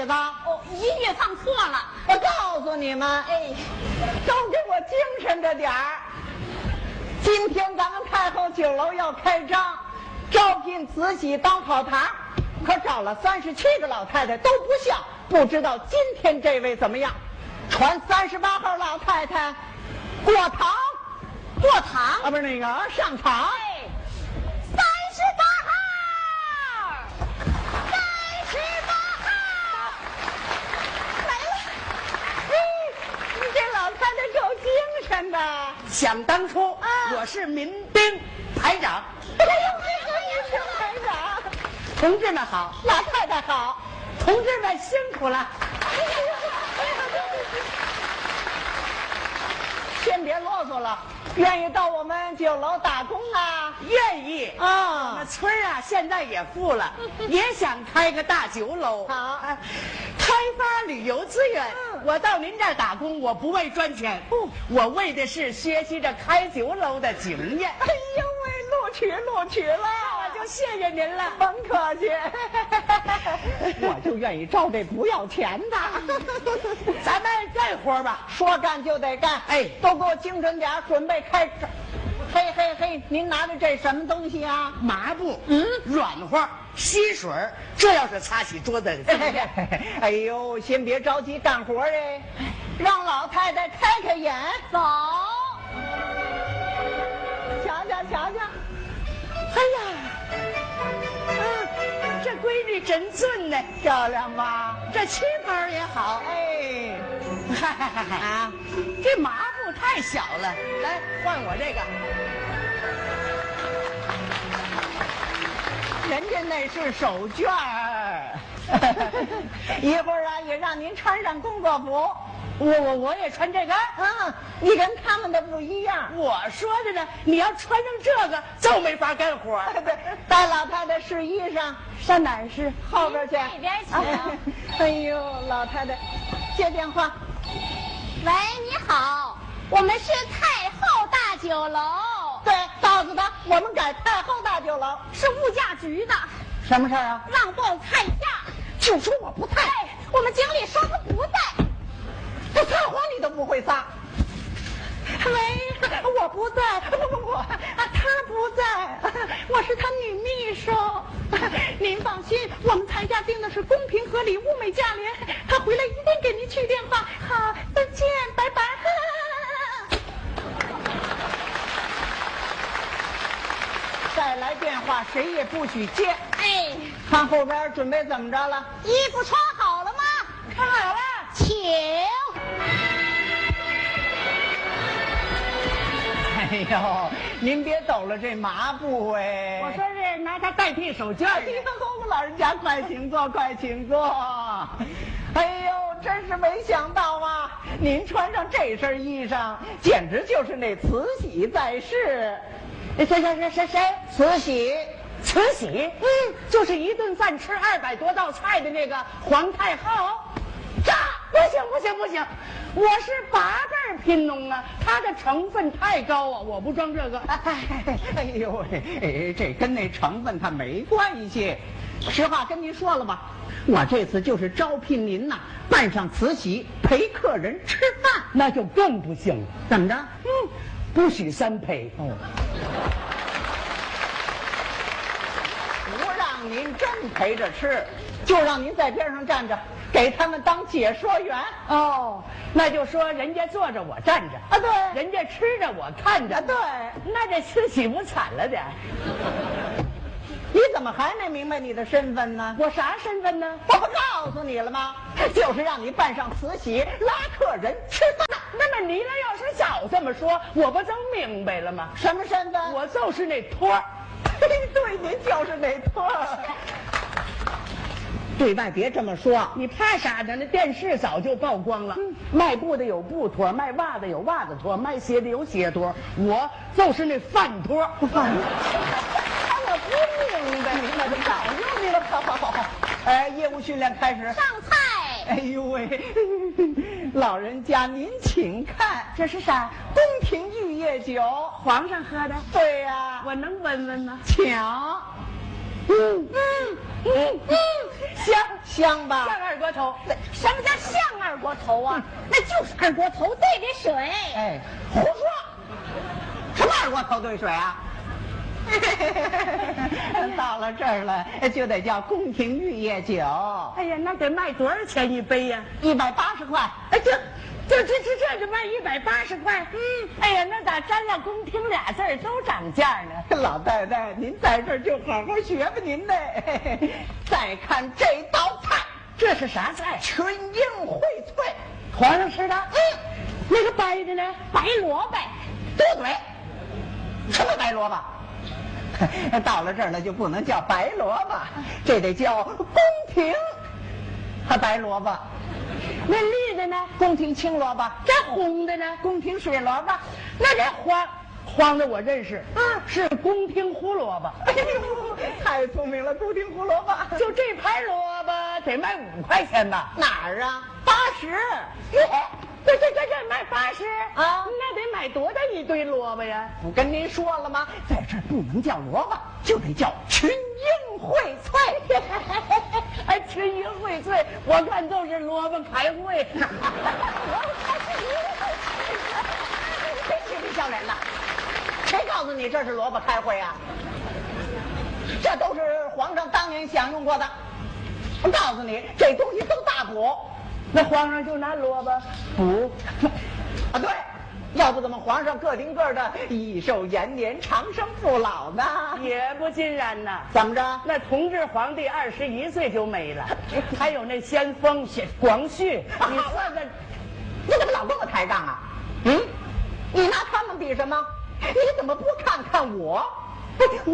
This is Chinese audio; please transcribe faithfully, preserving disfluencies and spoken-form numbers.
子？ 哦，音乐放错了。 我告诉你们， 哎， 都给我精神着点儿。今天咱们太后酒楼要开张，招聘慈禧当跑堂，可找了三十七个老太太都不像，不知道今天这位怎么样？传三十八号老太太过堂， 过堂啊，不是那个上场。 哎，三十八号，三十八号来了。 嘿，你这老太太够精神的。 想当初， 啊我是民兵排长。 哎呦，这个民兵排长， 同志们好， 老太太好。 同志们辛苦了。 先别啰嗦了，愿意到我们酒楼打工啊？ 愿意啊那村儿啊，现在也富了，也想开个大酒楼。 好啊开发旅游资源。 嗯我到您这儿打工，我不为赚钱， 不我为的是学习着开酒楼的经验。 哎呦喂，录取录取了， 我就谢谢您了。 甭客气，我就愿意招这不要钱的。 咱们干活吧。 说干就得干， 哎都给我精神点儿，准备开张。嘿嘿嘿，您拿着这什么东西啊？ 麻布，嗯，软和，吸水儿，这要是擦洗桌子， 哎呦，先别着急干活哎，让老太太开开眼， 走， 瞧瞧瞧瞧。 哎呀，啊，这闺女真俊呢， 漂亮吧？ 这旗袍也好。 哎， 嗨嗨嗨嗨啊， 这麻布太小了，来换我这个。 人家那是手绢儿，一会儿啊也让您穿上工作服。 我我我也穿这个。 嗯，你跟他们的不一样。 我说着呢，你要穿上这个就没法干活。 对，带老太太试衣裳，上哪儿试？后边去。 那边请。 哎呦，老太太，接电话。 喂，你好，我们是太后大酒楼， 对，告诉他我们改太后大酒楼。 是物价局的， 什么事儿啊？ 让报菜价。 就说我不在， 哎，我们经理说他不在。 这撒谎你都不会撒。喂，我不在，不不不，啊，他不在，我是他女秘书。您放心，我们菜价定的是公平合理、物美价廉。他回来一定给您去电话。好，再见，拜拜。再来电话，谁也不许接。 哎， 看后边准备怎么着了？ 衣服穿好了吗？ 看好了。 请。 哎呦，您别抖了这麻布哎！ 我说是拿它代替手绢。 哎呦，老人家快请坐，快请坐。哎呦，真是没想到啊！您穿上这身衣裳，简直就是那慈禧在世。 谁谁谁谁谁？ 慈禧， 慈禧，嗯，就是一顿饭吃二百多道菜的那个皇太后。这不行不行不行，我是八辈贫农啊，它的成分太高啊，我不装这个。 哎呦喂，哎，这跟那成分它没关系。实话跟您说了吧，我这次就是招聘您呐，扮上慈禧陪客人吃饭， 那就更不行了。 怎么着？ 嗯，不许三陪。 哦，不让您真陪着吃，就让您在边上站着，给他们当解说员。 哦，那就说人家坐着我站着啊，对， 人家吃着我看着。 啊，对， 那这慈禧不惨了点？ 你怎么还没明白你的身份呢？ 我啥身份呢？ 我不告诉你了吗？就是让你扮上慈禧拉客人吃饭。 那么你呢？要是早这么说，我不就明白了吗？ 什么身份？ 我就是那托儿。 对，您就是那托儿。对外别这么说， 你怕啥呢？那电视早就曝光了。嗯、卖布的有布托，卖袜子有袜子托，卖鞋的有鞋托，我就是那饭托。 饭托。我不明白，明白就早就明白。好好好好，哎，业务训练开始。 上菜。 哎呦喂，老人家您请看， 这是啥？ 宫廷玉液酒， 皇上喝的。 对呀、啊， 我能闻闻吗？ 请。 嗯嗯嗯嗯，香香吧？ 像二锅头。 什么叫像二锅头啊？那就是二锅头兑的水。 哎，胡说！什么二锅头兑水啊？到了这儿了，就得叫宫廷玉液酒。 哎呀，那得卖多少钱一杯呀？ 一百八十块。 哎，这这这这这就卖一百八十块。嗯，哎呀，那咋沾上宫廷俩字儿都涨价呢？ 老太太，您在这儿就好好学吧您呢。再看这道菜， 这是啥菜？ 群英荟萃， 皇上吃的。 嗯， 那个白的呢？ 白萝卜。 多嘴。什么白萝卜？到了这儿了就不能叫白萝卜，这得叫宫廷白萝卜。 那绿的呢？ 宫廷青萝卜。 这红的呢？ 宫廷水萝卜。 那这黄黄的我认识，嗯，是宫廷胡萝卜。 哎呦，太聪明了，宫廷胡萝卜。 就这盘萝卜得卖五块钱吧？ 哪儿啊？八十。 这这这这卖八十啊？ 那得买多大一堆萝卜呀？ 不跟您说了吗？在这儿不能叫萝卜，就得叫群英荟萃。 哎，群英荟萃，我看都是萝卜开会。 真是不笑脸的！谁告诉你这是萝卜开会啊？这都是皇上当年享用过的。我告诉你，这东西都大补。 那皇上就拿萝卜补啊？对，要不怎么皇上个顶个的益寿延年、长生不老呢？ 也不尽然呐。 怎么着？ 那同治皇帝二十一岁就没了，还有那先锋广旭，你说说， 你怎么老跟我抬杠啊？嗯，你拿他们比什么？你怎么不看看我？